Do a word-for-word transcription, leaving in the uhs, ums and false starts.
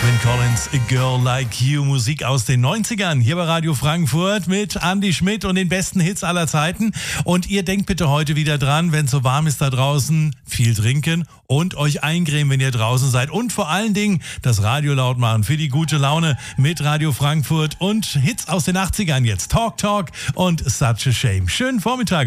Phil Collins, A Girl Like You, Musik aus den neunzigern, hier bei Radio Frankfurt mit Andy Schmidt und den besten Hits aller Zeiten. Und ihr denkt bitte heute wieder dran, wenn es so warm ist da draußen, viel trinken und euch eincremen, wenn ihr draußen seid. Und vor allen Dingen das Radio laut machen für die gute Laune mit Radio Frankfurt und Hits aus den achtzigern jetzt. Talk Talk und Such a Shame. Schönen Vormittag.